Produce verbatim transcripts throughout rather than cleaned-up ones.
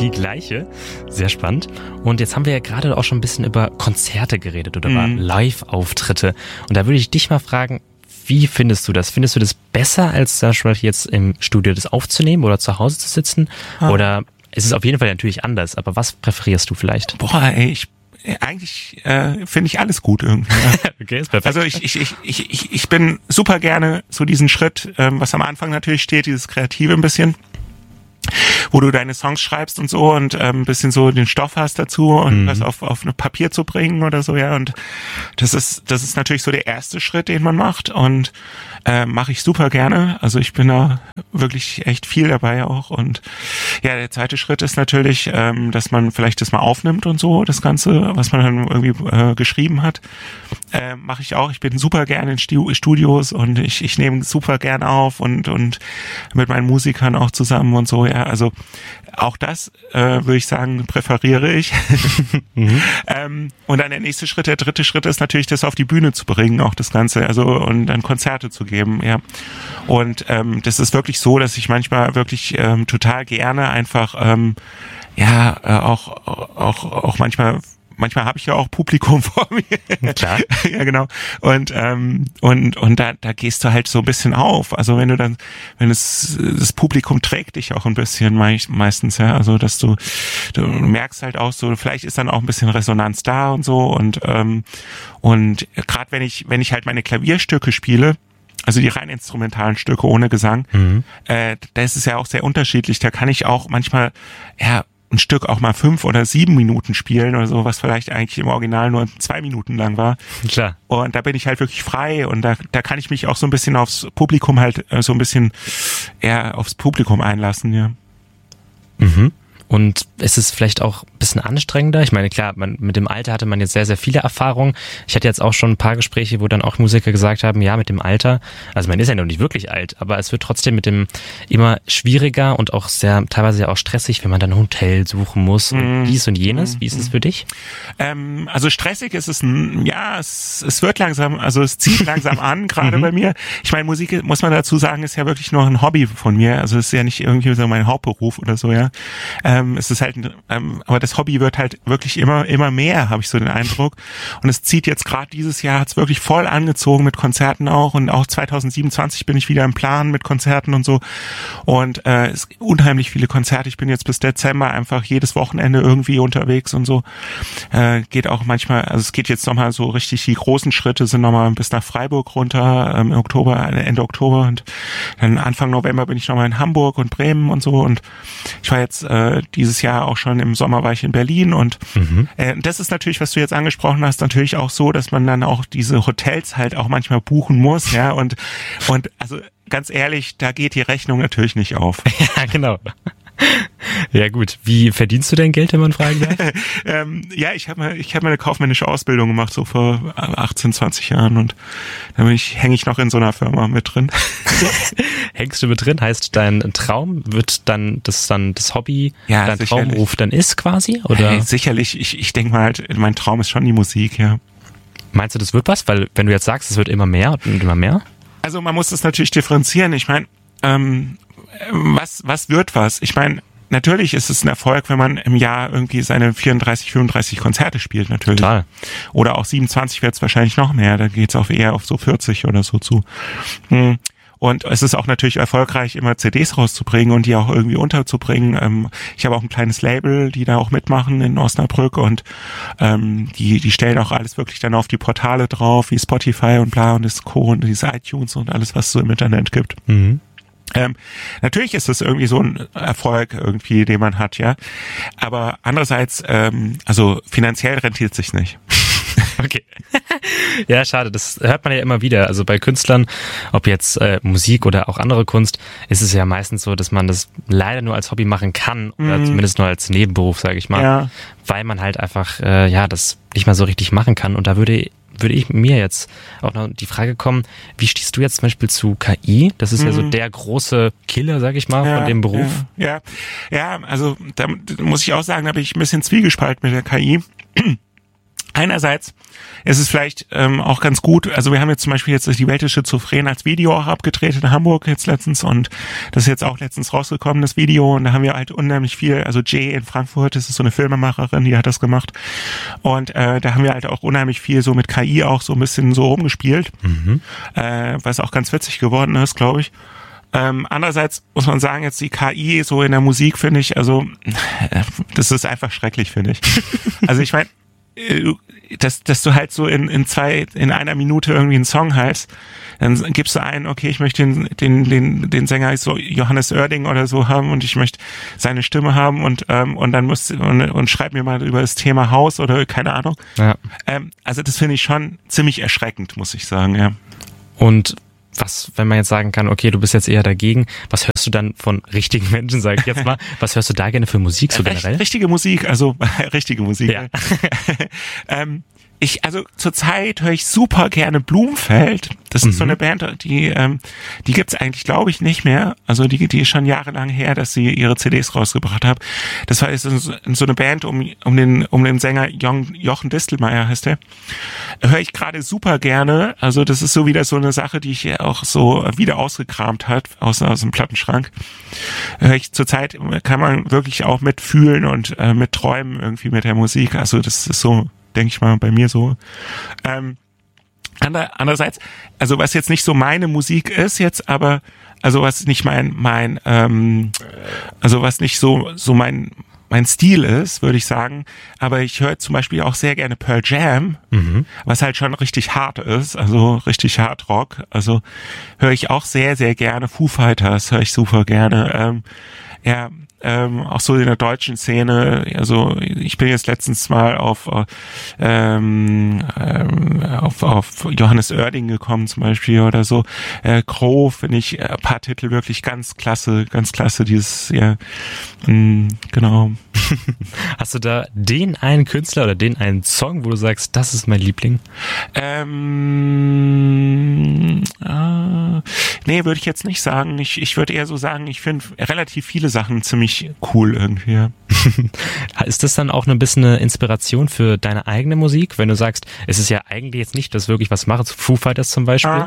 die gleiche. Sehr spannend. Und jetzt haben wir ja gerade auch schon ein bisschen über Konzerte geredet oder über Mhm. Live-Auftritte. Und da würde ich dich mal fragen, wie findest du das? Findest du das besser, als zum Beispiel jetzt im Studio das aufzunehmen oder zu Hause zu sitzen? Ah. Oder es ist auf jeden Fall natürlich anders, aber was präferierst du vielleicht? Boah, ey, ich eigentlich äh, finde ich alles gut irgendwie. Ja. Okay, ist perfekt. Also ich, ich, ich, ich, ich ich bin super gerne so diesen Schritt, ähm, was am Anfang natürlich steht, dieses Kreative ein bisschen, wo du deine Songs schreibst und so und ähm, ein bisschen so den Stoff hast dazu und Mhm. was auf auf ein Papier zu bringen oder so, ja. Und das ist das ist natürlich so der erste Schritt, den man macht und äh, mache ich super gerne. Also ich bin da wirklich echt viel dabei auch. Und ja, der zweite Schritt ist natürlich, ähm, dass man vielleicht das mal aufnimmt und so, das Ganze, was man dann irgendwie äh, geschrieben hat. Äh, mache ich auch. Ich bin super gerne in Stu- Studios und ich, ich nehme super gerne auf und und mit meinen Musikern auch zusammen und so, ja. Also auch das, äh, würde ich sagen, präferiere ich. Mhm. ähm, und dann der nächste Schritt, der dritte Schritt ist natürlich, das auf die Bühne zu bringen, auch das Ganze, also und dann Konzerte zu geben, ja. Und ähm, das ist wirklich so, dass ich manchmal wirklich ähm, total gerne einfach, ähm, ja, äh, auch auch auch manchmal Manchmal habe ich ja auch Publikum vor mir. Klar. Ja, genau. Und ähm, und und da da gehst du halt so ein bisschen auf. Also wenn du dann, wenn es das Publikum trägt dich auch ein bisschen mei- meistens, ja. Also dass du du merkst halt auch so, vielleicht ist dann auch ein bisschen Resonanz da und so und ähm, und gerade wenn ich wenn ich halt meine Klavierstücke spiele, also die rein instrumentalen Stücke ohne Gesang, Mhm. äh, da ist es ja auch sehr unterschiedlich. Da kann ich auch manchmal ja ein Stück auch mal fünf oder sieben Minuten spielen oder so, was vielleicht eigentlich im Original nur zwei Minuten lang war. Klar. Und da bin ich halt wirklich frei und da da kann ich mich auch so ein bisschen aufs Publikum halt äh, so ein bisschen eher aufs Publikum einlassen, ja. Mhm. Und ist es vielleicht auch ein bisschen anstrengender? Ich meine, klar, man, mit dem Alter hatte man jetzt sehr, sehr viele Erfahrungen. Ich hatte jetzt auch schon ein paar Gespräche, wo dann auch Musiker gesagt haben, ja, mit dem Alter, also man ist ja noch nicht wirklich alt, aber es wird trotzdem mit dem immer schwieriger und auch sehr, teilweise ja auch stressig, wenn man dann ein Hotel suchen muss und Mhm. dies und jenes. Wie ist es für dich? Ähm, also stressig ist es, ein, ja, es, es wird langsam, also es zieht langsam an, gerade Mhm. bei mir. Ich meine, Musik, muss man dazu sagen, ist ja wirklich nur ein Hobby von mir. Also es ist ja nicht irgendwie so mein Hauptberuf oder so, ja. Ähm, es ist halt, ähm, aber das Hobby wird halt wirklich immer, immer mehr, habe ich so den Eindruck. Und es zieht jetzt gerade dieses Jahr, hat es wirklich voll angezogen mit Konzerten auch. Und auch zwanzig siebenundzwanzig bin ich wieder im Plan mit Konzerten und so. Und äh, es gibt unheimlich viele Konzerte. Ich bin jetzt bis Dezember einfach jedes Wochenende irgendwie unterwegs und so. Äh, geht auch manchmal, also es geht jetzt nochmal so richtig, die großen Schritte sind nochmal bis nach Freiburg runter, ähm, im Oktober, Ende Oktober. Und dann Anfang November bin ich nochmal in Hamburg und Bremen und so. Und ich war jetzt äh, dieses Jahr auch schon im Sommer war ich in Berlin und Mhm. äh, das ist natürlich, was du jetzt angesprochen hast, natürlich auch so, dass man dann auch diese Hotels halt auch manchmal buchen muss, ja, und und also ganz ehrlich, da geht die Rechnung natürlich nicht auf. Ja, genau. Ja gut, wie verdienst du dein Geld, wenn man fragen darf? ähm, ja, ich habe mal, ich habe mal eine kaufmännische Ausbildung gemacht, so vor achtzehn, zwanzig Jahren und da bin ich, hänge ich noch in so einer Firma mit drin. Hängst du mit drin? Heißt, dein Traum wird dann das dann das Hobby, Ja, dein sicherlich. Traumberuf dann ist quasi? Oder Hey, sicherlich, ich, ich denke mal halt, mein Traum ist schon die Musik, ja. meinst du, das wird was? Weil wenn du jetzt sagst, es wird immer mehr und immer mehr. Also man muss das natürlich differenzieren. Ich meine, ähm, was was wird was? Ich meine, natürlich ist es ein Erfolg, wenn man im Jahr irgendwie seine vierunddreißig, fünfunddreißig Konzerte spielt, natürlich. Total. Oder auch siebenundzwanzig wird es wahrscheinlich noch mehr. Da geht's auch eher auf so vierzig oder so zu. Hm. Und es ist auch natürlich erfolgreich, immer C Ds rauszubringen und die auch irgendwie unterzubringen. Ähm, ich habe auch ein kleines Label, die da auch mitmachen in Osnabrück und ähm, die die stellen auch alles wirklich dann auf die Portale drauf, wie Spotify und bla und das Co. und diese iTunes und alles, was es so im Internet gibt. Mhm. Ähm, natürlich ist es irgendwie so ein Erfolg irgendwie, den man hat, ja. Aber andererseits, ähm, also finanziell rentiert sich's nicht. Okay. Ja, schade. Das hört man ja immer wieder. Also bei Künstlern, ob jetzt äh, Musik oder auch andere Kunst, ist es ja meistens so, dass man das leider nur als Hobby machen kann oder Mhm. zumindest nur als Nebenberuf, sage ich mal, Ja. weil man halt einfach äh, ja das nicht mal so richtig machen kann. Und da würde würde ich mir jetzt auch noch die Frage kommen, wie stehst du jetzt zum Beispiel zu K I? Das ist Mhm. ja so der große Killer, sag ich mal, Ja, von dem Beruf. Ja, ja, ja, also da muss ich auch sagen, da bin ich ein bisschen zwiegespalten mit der K I. einerseits ist es vielleicht ähm, auch ganz gut, also wir haben jetzt zum Beispiel jetzt Die Welt ist schizophren als Video auch abgedreht in Hamburg jetzt letztens und das ist jetzt auch letztens rausgekommen, das Video, und da haben wir halt unheimlich viel, also Jay in Frankfurt, das ist so eine Filmemacherin, die hat das gemacht und äh, da haben wir halt auch unheimlich viel so mit K I auch so ein bisschen so rumgespielt, mhm. äh, was auch ganz witzig geworden ist, glaube ich. Ähm, andererseits muss man sagen, jetzt die K I so in der Musik, finde ich, also das ist einfach schrecklich, finde ich. Also ich meine, dass, dass du halt so in, in zwei, in einer Minute irgendwie einen Song hast, dann gibst du ein, okay, ich möchte den, den, den, den Sänger so Johannes Oerding oder so haben und ich möchte seine Stimme haben und, ähm, und dann musst und, und schreib mir mal über das Thema Haus oder keine Ahnung. Ja. Ähm, also das finde ich schon ziemlich erschreckend, muss ich sagen, ja. Und was, wenn man jetzt sagen kann, okay, du bist jetzt eher dagegen, was hörst du dann von richtigen Menschen, sag ich jetzt mal, was hörst du da gerne für Musik so generell? Richtige Musik, also richtige Musik. Ja. ähm, ich, also zurzeit höre ich super gerne Blumfeld. Das ist mhm. so eine Band, die ähm, die gibt's eigentlich, glaube ich, nicht mehr. Also die die ist schon jahrelang her, dass sie ihre C Ds rausgebracht haben. Das war so, so eine Band um um den um den Sänger Jochen, Jochen Distelmeier heißt der. Höre ich gerade super gerne. Also das ist so wieder so eine Sache, die ich auch so wieder ausgekramt hat aus aus dem Plattenschrank. Höre ich zurzeit, kann man wirklich auch mitfühlen und äh, mit träumen irgendwie mit der Musik. Also das ist so, denke ich mal, bei mir so. Ähm, ander, andererseits, also was jetzt nicht so meine Musik ist jetzt, aber also was nicht mein mein ähm, also was nicht so so mein mein Stil ist, würde ich sagen. Aber ich höre zum Beispiel auch sehr gerne Pearl Jam, mhm. was halt schon richtig hart ist, also richtig Hard Rock. Also höre ich auch sehr sehr gerne. Foo Fighters höre ich super gerne. Ähm, ja. Ähm, auch so in der deutschen Szene, also ich bin jetzt letztens mal auf ähm, ähm, auf, auf Johannes Oerding gekommen zum Beispiel oder so. Äh, Crow finde ich ein paar Titel wirklich ganz klasse, ganz klasse, dieses, ja, mh, genau. Hast du da den einen Künstler oder den einen Song, wo du sagst, das ist mein Liebling? Ähm, äh, nee, würde ich jetzt nicht sagen. Ich, ich würde eher so sagen, ich finde relativ viele Sachen ziemlich cool irgendwie. Ja. Ist das dann auch ein bisschen eine Inspiration für deine eigene Musik, wenn du sagst, es ist ja eigentlich jetzt nicht, dass wirklich was mache, Foo Fighters zum Beispiel? Ah.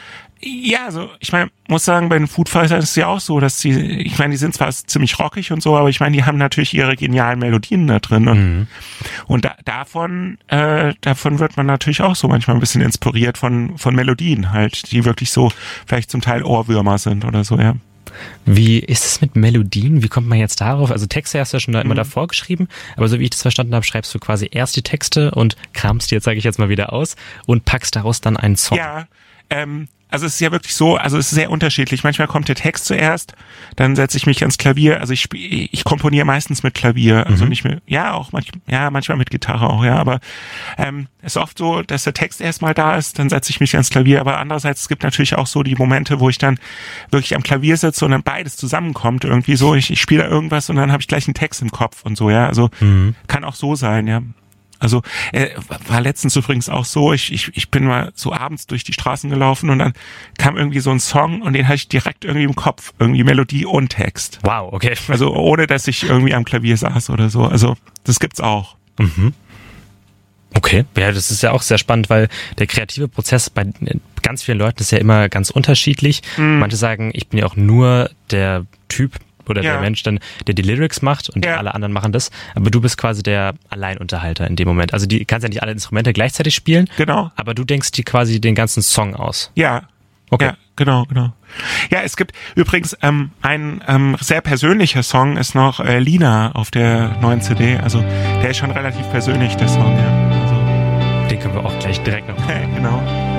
Ja, also ich meine, muss sagen, bei den Foo Fighters ist es ja auch so, dass sie, ich meine, die sind zwar ziemlich rockig und so, aber ich meine, die haben natürlich ihre genialen Melodien da drin und, mhm. und da, davon, äh, davon wird man natürlich auch so manchmal ein bisschen inspiriert von von Melodien halt, die wirklich so vielleicht zum Teil Ohrwürmer sind oder so, ja. Wie ist es mit Melodien? Wie kommt man jetzt darauf? Also Texte hast du ja schon da immer mhm. davor geschrieben, aber so wie ich das verstanden habe, schreibst du quasi erst die Texte und kramst die jetzt, sage ich jetzt mal, wieder aus und packst daraus dann einen Song. Ja, ähm, also es ist ja wirklich so, also es ist sehr unterschiedlich. Manchmal kommt der Text zuerst, dann setze ich mich ans Klavier. Also ich spiel, ich komponiere meistens mit Klavier, also mhm. nicht mit, ja auch manchmal, ja manchmal mit Gitarre auch, ja. Aber ähm, es ist oft so, dass der Text erstmal da ist, dann setze ich mich ans Klavier. Aber andererseits es gibt natürlich auch so die Momente, wo ich dann wirklich am Klavier sitze und dann beides zusammenkommt irgendwie so. Ich, ich spiele da irgendwas und dann habe ich gleich einen Text im Kopf und so, ja. Also mhm. kann auch so sein, ja. Also äh, war letztens übrigens auch so, ich, ich ich bin mal so abends durch die Straßen gelaufen und dann kam irgendwie so ein Song und den hatte ich direkt irgendwie im Kopf, irgendwie Melodie und Text. Wow, okay. Also ohne, dass ich irgendwie am Klavier saß oder so. Also das gibt's auch. Mhm. Okay, ja, das ist ja auch sehr spannend, weil der kreative Prozess bei ganz vielen Leuten ist ja immer ganz unterschiedlich. Mhm. Manche sagen, ich bin ja auch nur der Typ, oder ja. der Mensch dann, der die Lyrics macht und ja. alle anderen machen das. Aber du bist quasi der Alleinunterhalter in dem Moment. Also die kannst ja nicht alle Instrumente gleichzeitig spielen. Genau. Aber du denkst dir quasi den ganzen Song aus. Ja. Okay. Ja, genau, genau. Ja, es gibt übrigens ähm, ein ähm, sehr persönlicher Song ist noch äh, Lina auf der neuen C D. Also der ist schon relativ persönlich, der Song. Ja. Also. Den können wir auch gleich direkt noch machen. Okay, genau.